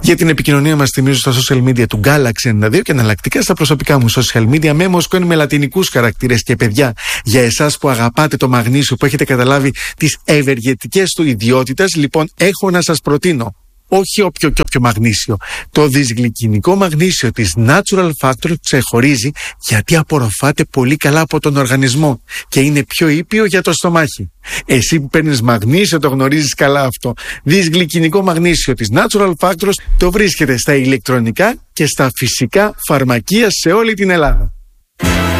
Για την επικοινωνία μας θυμίζω στα social media του Galaxy 92 και εναλλακτικά στα προσωπικά μου social media με Μοσκόνη με λατινικούς χαρακτήρες. Και παιδιά, για εσάς που αγαπάτε το μαγνήσιο, που έχετε καταλάβει τις ευεργετικές του ιδιότητες, λοιπόν, έχω να σας προτείνω όχι όποιο μαγνήσιο. Το δυσγλυκινικό μαγνήσιο της Natural Factor ξεχωρίζει γιατί απορροφάται πολύ καλά από τον οργανισμό και είναι πιο ήπιο για το στομάχι. Εσύ που παίρνεις μαγνήσιο το γνωρίζεις καλά αυτό. Δυσγλυκινικό μαγνήσιο της Natural Factors το βρίσκεται στα ηλεκτρονικά και στα φυσικά φαρμακεία σε όλη την Ελλάδα.